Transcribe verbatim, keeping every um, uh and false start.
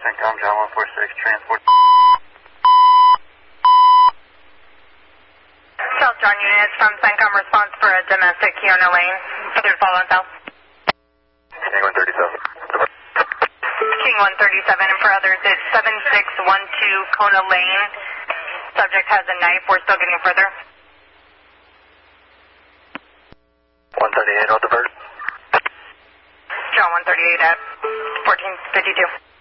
CENTCOM, John one four six, transport. South John units from CENTCOM response for a domestic Kiona Lane. Third fall on south. King one thirty-seven. King one thirty-seven, and for others it's seven six one two Kona Lane. Subject has a knife. We're still getting further. one thirty-eight on the bird. John one thirty-eight at fourteen fifty-two.